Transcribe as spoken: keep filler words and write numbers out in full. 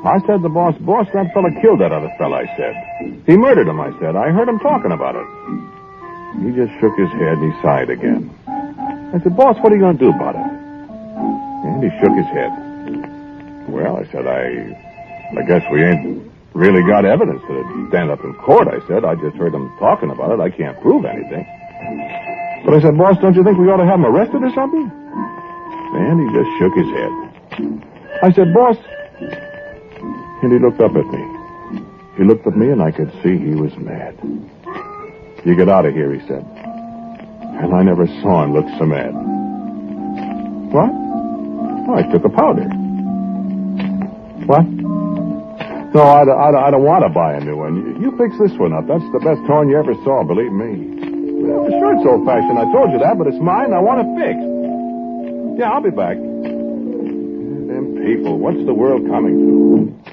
I said to the boss, boss, that fella killed that other fella, I said. He murdered him, I said. I heard him talking about it. He just shook his head and he sighed again. I said, boss, what are you going to do about it? And he shook his head. Well, I said, I I guess we ain't really got evidence to stand up in court, I said. I just heard him talking about it. I can't prove anything. But I said, boss, don't you think we ought to have him arrested or something? And he just shook his head. I said, boss... And he looked up at me. He looked at me, and I could see he was mad. You get out of here, he said. And I never saw him look so mad. What? Oh, I took a powder. What? No, I, I, I don't want to buy a new one. You, you fix this one up. That's the best horn you ever saw, believe me. Well, sure, it's old-fashioned. I told you that, but it's mine. I want it fixed. Yeah, I'll be back. Them people, what's the world coming to?